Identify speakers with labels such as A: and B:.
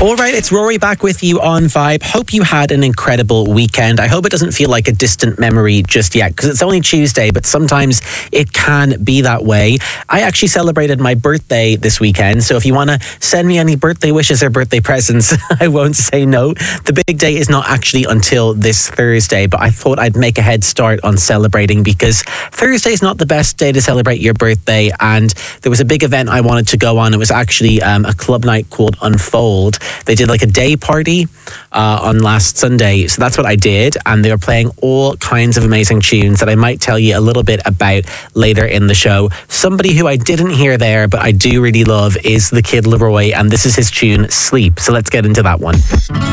A: All right, it's Rory back with you on Vibe. Hope you had an incredible weekend. I hope it doesn't feel like a distant memory just yet, because it's only Tuesday, but sometimes it can be that way. I actually celebrated my birthday this weekend, so if you want to send me any birthday wishes or birthday presents, I won't say no. The big day is not actually until this Thursday, but I thought I'd make a head start on celebrating, because Thursday is not the best day to celebrate your birthday, and there was a big event I wanted to go on. It was actually a club night called Unfold. They did like a day party on last Sunday, so that's what I did, and they were playing all kinds of amazing tunes that I might tell you a little bit about later in the show. Somebody who I didn't hear there but I do really love is the Kid Laroi, and this is his tune Sleep, so let's get into that one.